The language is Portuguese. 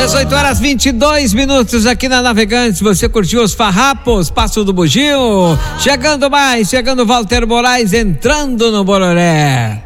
18h22 aqui na Navegantes. Você curtiu os farrapos, Passo do Bugio? Chegando Walter Moraes entrando no Bororé.